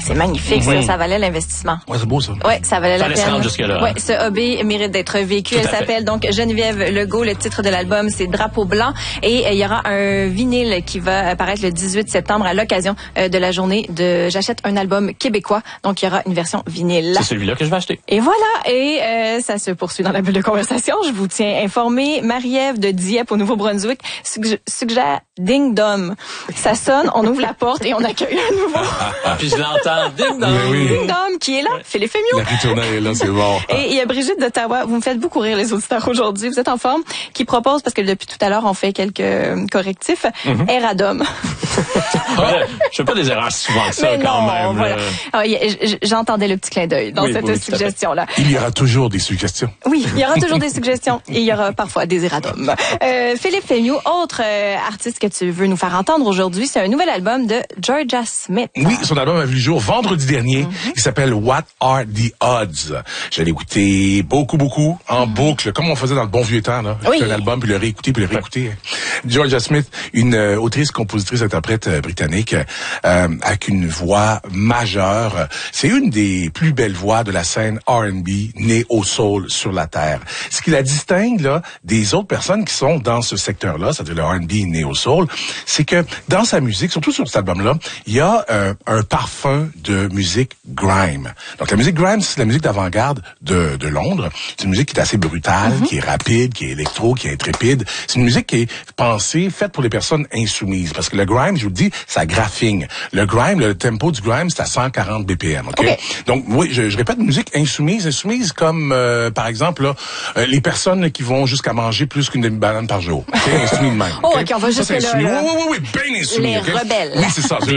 c'est magnifique, ça valait l'investissement. Ouais, c'est beau ça. Ouais, ça valait la Fallait se peine. rendre jusque-là. Ouais, ce hobby mérite d'être vécu. Tout Elle à fait. s'appelle donc Geneviève Legault. Le titre de l'album, c'est Drapeau blanc. Et il y aura un vinyle qui va apparaître le 18 septembre à l'occasion de la journée de J'achète un album québécois. Donc, il y aura une version vinyle. C'est celui-là que je vais acheter. Et voilà. Et ça se poursuit dans la bulle de conversation. Je vous tiens informé. Marie-Ève de Dieppe au Nouveau-Brunswick suggère Ding Dom. Ça sonne, on ouvre la porte et on accueille un nouveau. Puis je l'entends. Ding dong. Oui. Ding Dom qui est là. Philippe Fémiot. La ritournelle est là, c'est bon. Et il y a Brigitte d'Ottawa. Vous me faites beaucoup rire, les auditeurs, aujourd'hui. Vous êtes en forme. Qui propose, parce que depuis tout à l'heure, on fait quelques correctifs, Eradom. Ouais, je fais pas des erreurs souvent que ça, Mais quand non, même. voilà. Ah, j'entendais le petit clin d'œil dans Oui, cette oui, tout à fait. suggestion-là. Il y aura toujours des suggestions. Oui, il y aura toujours des suggestions et il y aura parfois des erratums. Philippe Fémiot, autre artiste que tu veux nous faire entendre aujourd'hui, c'est un nouvel album de Georgia Smith. Oui, son album a vu le jour vendredi dernier. Il s'appelle What Are the Odds? Je l'ai écouté beaucoup en boucle, comme on faisait dans le bon vieux temps, là. Oui. Un album, puis le réécouter. Georgia Smith, une autrice, compositrice, interprète britannique, avec une voix majeure. C'est une des plus belles voix de la scène R&B néo-soul sur la terre. Ce qui la distingue, là, des autres personnes qui sont dans ce secteur-là, c'est-à-dire le R&B néo-soul, c'est que dans sa musique, surtout sur cet album-là, il y a un parfum de musique grime. Donc la musique grime, c'est la musique d'avant-garde de Londres. C'est une musique qui est assez brutale, qui est rapide, qui est électro, qui est intrépide. C'est une musique qui est pensée, faite pour les personnes insoumises. Parce que le grime, je vous le dis, ça graffine. Le grime, le tempo du grime, c'est à 140 BPM. Okay? Donc oui, je répète, musique insoumise comme par exemple là, les personnes qui vont jusqu'à manger plus qu'une demi-banane par jour. Okay? Insoumis de même. Oh, OK, on va jusque là. Oui, bien insoumis. Les okay? rebelles. Oui, c'est ça.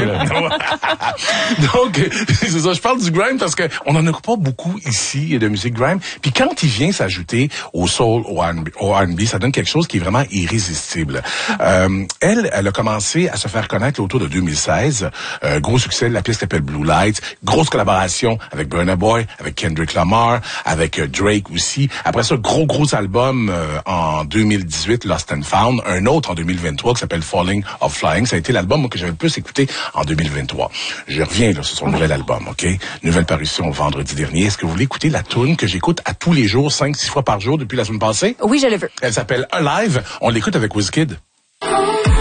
Donc, c'est ça. Je parle du grime parce que on en a pas beaucoup ici de musique grime. Puis quand il vient s'ajouter au soul, au R&B, ça donne quelque chose qui est vraiment irrésistible. Elle a commencé à se faire connaître autour de 2016. Gros succès, la pièce s'appelle Blue Lights. Grosse collaboration avec Burna Boy, avec Kendrick Lamar, avec Drake aussi. Après ça, gros album en 2018, Lost and Found. Un autre en 2023 qui s'appelle Falling of Flying. Ça a été l'album que j'avais le plus écouté en 2023. Je reviens là sur son nouvel album, OK? Nouvelle parution vendredi dernier. Est-ce que vous voulez écouter la tune que j'écoute à tous les jours, 5-6 fois par jour depuis la semaine passée? Oui, je le veux. Elle s'appelle Alive. On l'écoute avec Wizkid.